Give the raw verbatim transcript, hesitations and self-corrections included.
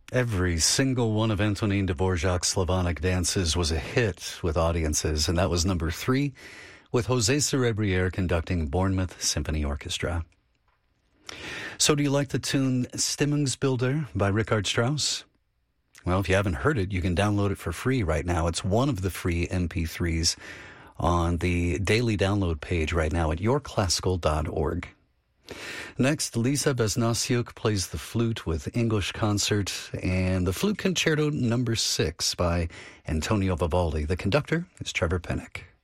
Every single one of Antonin Dvorak's Slavonic dances was a hit with audiences, and that was number three, with Jose Cerebriere conducting Bournemouth Symphony Orchestra. So do you like the tune Stimmungsbilder by Richard Strauss? Well, if you haven't heard it, you can download it for free right now. It's one of the free M P threes on the daily download page right now at your classical dot org. Next, Lisa Vesnasiuk plays the flute with English Concert and the Flute Concerto number six by Antonio Vivaldi. The conductor is Trevor Pennock.